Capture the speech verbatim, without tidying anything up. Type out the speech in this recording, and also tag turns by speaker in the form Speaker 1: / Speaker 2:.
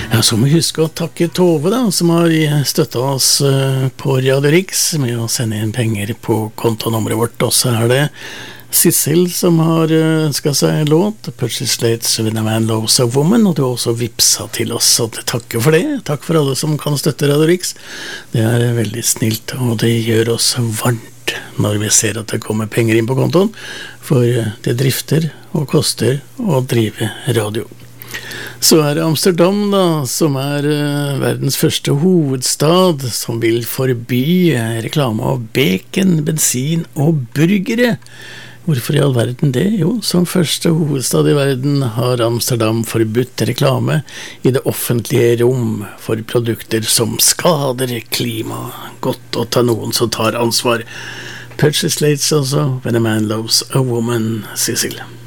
Speaker 1: Ja, så må vi huske å takke Tove da, som har støttet oss på Radio Rix med å sende inn penger på kontonummeret vårt. Og så er det Sissel som har ønsket seg en låt, Percy Slates When a Man Loves a Woman, og du har også vipset til oss, og takker for det. Takk for alle som kan støtte Radio Rix. Det er veldig snilt, og det gjør oss varmt når vi ser at det kommer penger inn på kontoen, for det drifter og koster å drive radio. Så er det Amsterdam da, som er uh, verdens første hovedstad, som vil forby uh, reklame av bacon, bensin og burgere. Hvorfor i all verden det? Jo, som første hovedstad i verden har Amsterdam forbudt reklame i det offentlige rom for produkter som skader klima. Godt å ta noen som tar ansvar. Percy Slates altså, When a Man Loves a Woman, Cecil.